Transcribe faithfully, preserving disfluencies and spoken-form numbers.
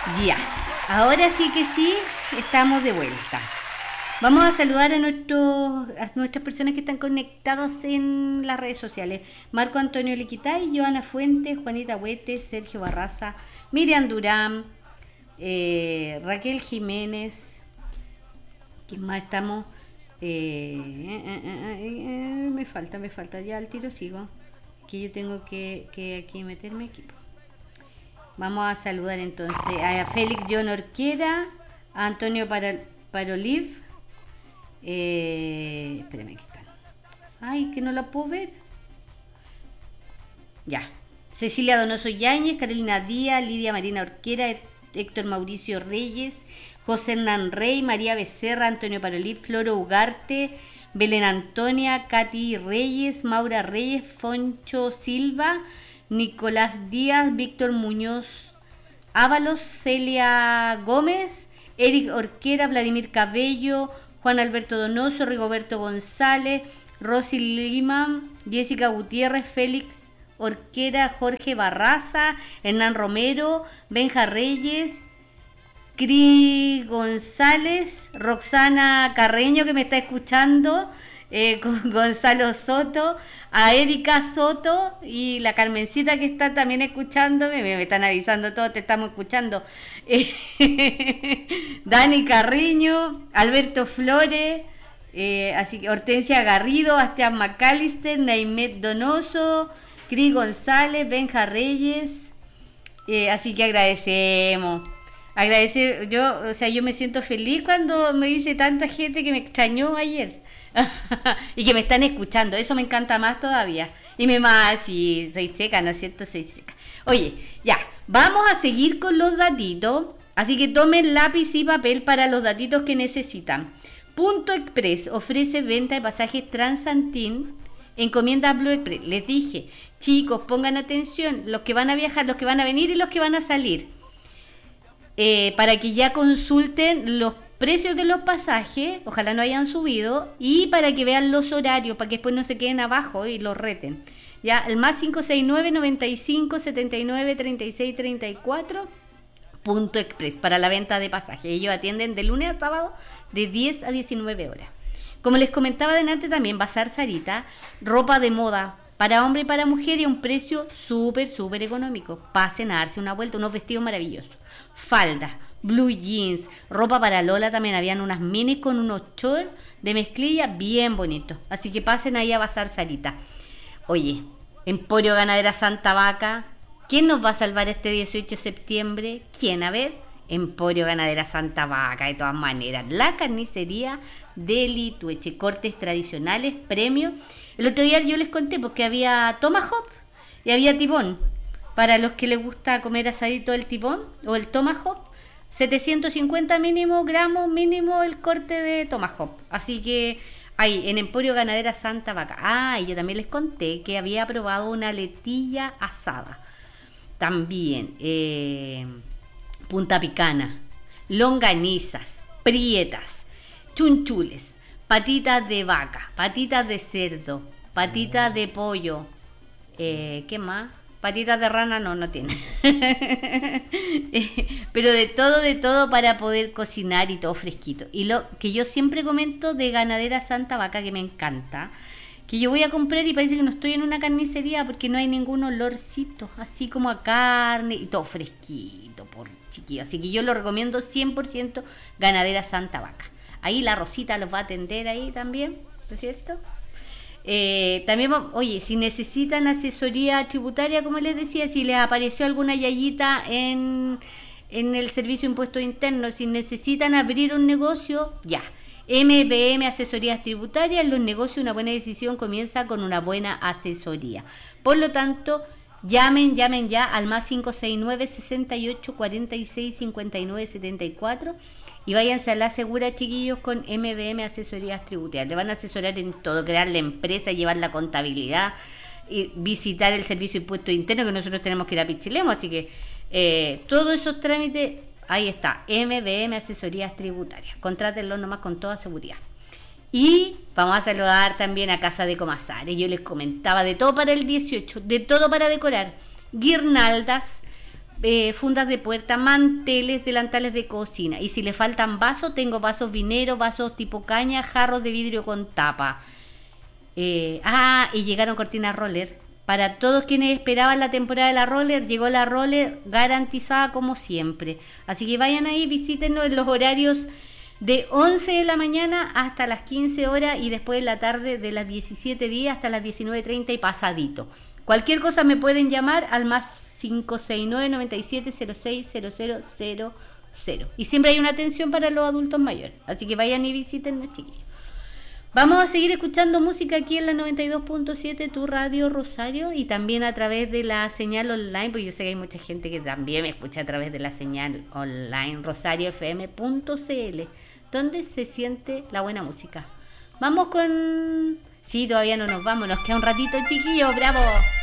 Ya, ahora sí que sí, estamos de vuelta. Vamos a saludar a, nuestros, a nuestras personas que están conectadas en las redes sociales. Marco Antonio Liquitay, Joana Fuentes, Juanita Huete, Sergio Barraza, Miriam Durán, eh, Raquel Jiménez. ¿Quién más estamos? Eh, eh, eh, eh, me falta, me falta, ya al tiro sigo. Que yo tengo que, que aquí meterme aquí. Vamos a saludar entonces a Félix John Orquera, a Antonio Para, Paroliv. Eh, espérame, aquí están. Ay, que no la puedo ver. Ya. Cecilia Donoso Yáñez, Carolina Díaz, Lidia Marina Orquera, Héctor Mauricio Reyes, José Hernán Rey, María Becerra, Antonio Paroliv, Floro Ugarte, Belén Antonia, Katy Reyes, Maura Reyes, Foncho Silva, Nicolás Díaz, Víctor Muñoz Ábalos, Celia Gómez, Eric Orquera, Vladimir Cabello, Juan Alberto Donoso, Rigoberto González, Rosy Lima, Jessica Gutiérrez, Félix Orquera, Jorge Barraza, Hernán Romero, Benja Reyes, Cris González, Roxana Carreño, que me está escuchando, eh, Gonzalo Soto, a Erika Soto y la Carmencita, que está también escuchándome, me, me están avisando todos, te estamos escuchando. Eh, Dani Carreño, Alberto Flores, eh, así que Hortensia Garrido, Bastián McAllister, Naimet Donoso, Cris González, Benja Reyes, eh, así que agradecemos. Agradecer, yo, o sea, yo me siento feliz cuando me dice tanta gente que me extrañó ayer. Y que me están escuchando, eso me encanta más todavía. Y me más, si soy seca, ¿no es cierto? Soy seca. Oye, ya, vamos a seguir con los datitos. Así que tomen lápiz y papel para los datitos que necesitan. Punto Express ofrece venta de pasajes Transantin. Encomienda Blue Express. Les dije, chicos, pongan atención, los que van a viajar, los que van a venir y los que van a salir. Eh, para que ya consulten los precios de los pasajes, ojalá no hayan subido, y para que vean los horarios, para que después no se queden abajo y los reten. Ya, el más cinco seis nueve, noventa y cinco, setenta y nueve, treinta y seis, treinta y cuatro, Punto Express, para la venta de pasajes. Ellos atienden de lunes a sábado de diez a diecinueve horas. Como les comentaba delante, también Bazar Sarita, ropa de moda para hombre y para mujer y a un precio súper, súper económico. Pasen a darse una vuelta, unos vestidos maravillosos. Faldas, blue jeans, ropa para Lola también, habían unas minis con unos shorts de mezclilla bien bonitos. Así que pasen ahí a Bazar Sarita. Oye, Emporio Ganadera Santa Vaca, ¿quién nos va a salvar este dieciocho de septiembre? ¿Quién? A ver, Emporio Ganadera Santa Vaca, de todas maneras. La carnicería de Litueche, cortes tradicionales, premios. El otro día yo les conté porque había tomahawk y había tibón. Para los que les gusta comer asadito el tibón o el tomahawk, setecientos cincuenta mínimo gramos mínimo el corte de tomahawk. Así que ahí en Emporio Ganadera Santa Vaca. Ah, y yo también les conté que había probado una letilla asada. También eh, punta picana, longanizas, prietas, chunchules, patitas de vaca, patitas de cerdo, patitas de pollo. Eh, ¿Qué más? Patitas de rana no, no tiene. Pero de todo, de todo para poder cocinar y todo fresquito. Y lo que yo siempre comento de Ganadera Santa Vaca, que me encanta, que yo voy a comprar y parece que no estoy en una carnicería porque no hay ningún olorcito, así como a carne y todo fresquito, por chiquillo. Así que yo lo recomiendo cien por ciento Ganadera Santa Vaca. Ahí la Rosita los va a atender ahí también, ¿no es cierto? Eh, también, oye, si necesitan asesoría tributaria, como les decía, si les apareció alguna yayita en, en el Servicio de Impuestos Internos, si necesitan abrir un negocio, ya. M B M Asesorías Tributarias, los negocios, una buena decisión comienza con una buena asesoría. Por lo tanto, llamen, llamen ya al más cinco seis nueve, sesenta y ocho, cuarenta y seis, cincuenta y nueve, setenta y cuatro y váyanse a la segura, chiquillos, con M B M Asesorías Tributarias. Le van a asesorar en todo, crear la empresa, llevar la contabilidad, y visitar el Servicio de Impuestos Internos, que nosotros tenemos que ir a Pichilemu, así que eh, todos esos trámites, ahí está, M B M Asesorías Tributarias. Contrátenlo nomás con toda seguridad. Y vamos a saludar también a Casa de Comasares. Yo les comentaba de todo para el dieciocho, de todo para decorar. Guirnaldas, eh, fundas de puerta, manteles, delantales de cocina. Y si le faltan vasos, tengo vasos vineros, vasos tipo caña, jarros de vidrio con tapa. Eh, ah, y llegaron cortinas roller. Para todos quienes esperaban la temporada de la roller, llegó la roller garantizada como siempre. Así que vayan ahí, visítenos en los horarios de once de la mañana hasta las quince horas y después de la tarde de las diecisiete días hasta las diecinueve treinta y pasadito. Cualquier cosa me pueden llamar al más cinco seis nueve, nueve siete cero seis cero cero cero cero. Y siempre hay una atención para los adultos mayores. Así que vayan y visítenos, chiquillos. Vamos a seguir escuchando música aquí en la noventa y dos punto siete, tu radio Rosario, y también a través de la señal online, porque yo sé que hay mucha gente que también me escucha a través de la señal online rosario f m punto c l, donde se siente la buena música. Vamos con... Sí, todavía no nos vamos, nos queda un ratito, chiquillos, bravo.